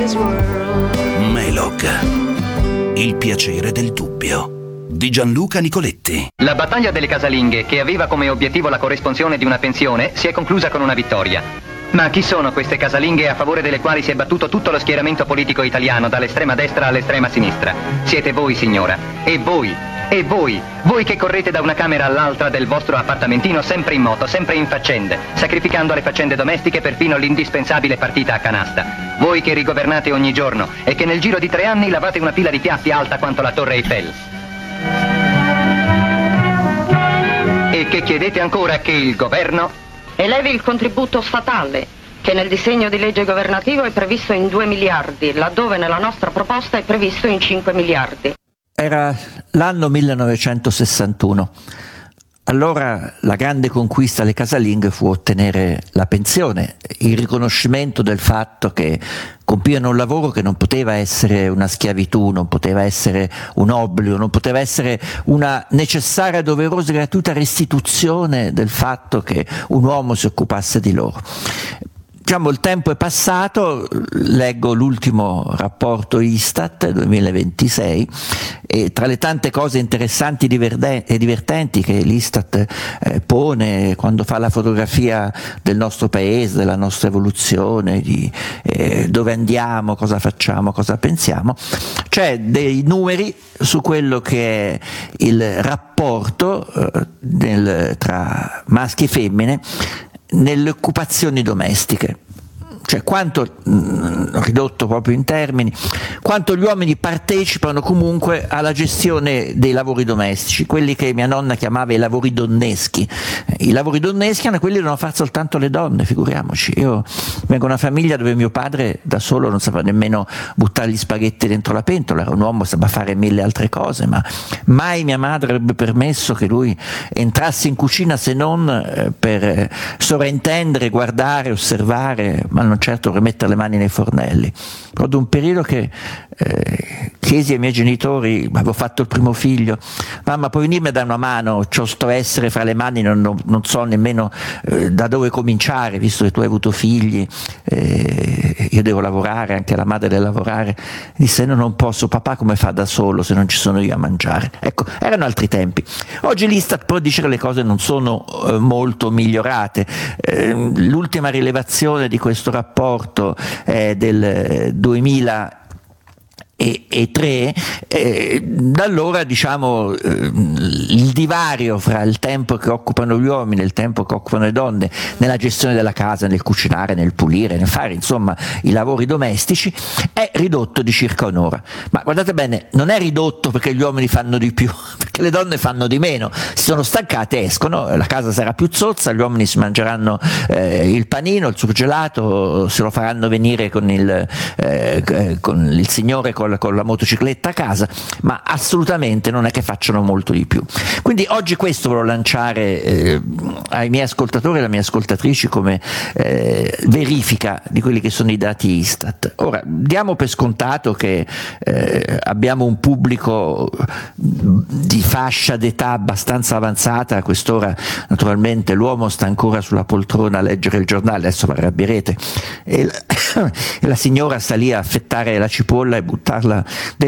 Melog, il piacere del dubbio, di Gianluca Nicoletti. La battaglia delle casalinghe, che aveva come obiettivo la corresponsione di una pensione, si è conclusa con una vittoria. Ma chi sono queste casalinghe a favore delle quali si è battuto tutto lo schieramento politico italiano, dall'estrema destra all'estrema sinistra? Siete voi, signora. E voi che correte da una camera all'altra del vostro appartamentino sempre in moto, sempre in faccende, sacrificando alle faccende domestiche perfino l'indispensabile partita a canasta. Voi che rigovernate ogni giorno e che nel giro di 3 anni lavate una pila di piatti alta quanto la Torre Eiffel. E che chiedete ancora che il governo elevi il contributo statale, che nel disegno di legge governativo è previsto in 2 miliardi, laddove nella nostra proposta è previsto in 5 miliardi. Era l'anno 1961. Allora la grande conquista alle casalinghe fu ottenere la pensione, il riconoscimento del fatto che compivano un lavoro che non poteva essere una schiavitù, non poteva essere un obbligo, non poteva essere una necessaria, doverosa e gratuita restituzione del fatto che un uomo si occupasse di loro. Diciamo, il tempo è passato, leggo l'ultimo rapporto Istat 2026 e tra le tante cose interessanti e divertenti che l'Istat pone quando fa la fotografia del nostro paese, della nostra evoluzione, di dove andiamo, cosa facciamo, cosa pensiamo, c'è dei numeri su quello che è il rapporto tra maschi e femmine nelle occupazioni domestiche, cioè quanto, ridotto proprio in termini, quanto gli uomini partecipano comunque alla gestione dei lavori domestici, quelli che mia nonna chiamava i lavori donneschi. I lavori donneschi erano quelli che devono fare soltanto le donne, figuriamoci. Io vengo da una famiglia dove mio padre da solo non sapeva nemmeno buttare gli spaghetti dentro la pentola, era un uomo che sapeva fare 1000 altre cose, ma mai mia madre avrebbe permesso che lui entrasse in cucina se non per sovrintendere, guardare, osservare, ma non certo rimettere le mani nei fornelli. Proprio un periodo che chiesi ai miei genitori, avevo fatto il primo figlio, mamma puoi venirmi a dare una mano, c'ho sto essere fra le mani, non so nemmeno da dove cominciare, visto che tu hai avuto figli, io devo lavorare, anche la madre deve lavorare. Disse no, non posso, papà come fa da solo se non ci sono io a mangiare? Ecco, erano altri tempi. Oggi l'Istat può dire che le cose non sono molto migliorate. L'ultima rilevazione di questo rapporto è del 2003, da allora diciamo il divario fra il tempo che occupano gli uomini e il tempo che occupano le donne nella gestione della casa, nel cucinare, nel pulire, nel fare insomma i lavori domestici è ridotto di circa un'ora. Ma guardate bene, non è ridotto perché gli uomini fanno di più, perché le donne fanno di meno, si sono stancate, escono, la casa sarà più zozza, gli uomini si mangeranno il panino, il surgelato, se lo faranno venire con il signore con la motocicletta a casa, ma assolutamente non è che facciano molto di più. Quindi oggi questo volevo lanciare ai miei ascoltatori e alle mie ascoltatrici come verifica di quelli che sono i dati Istat. Ora, diamo per scontato che abbiamo un pubblico di fascia d'età abbastanza avanzata, a quest'ora naturalmente l'uomo sta ancora sulla poltrona a leggere il giornale, adesso vi arrabbierete, e la signora sta lì a affettare la cipolla e buttarla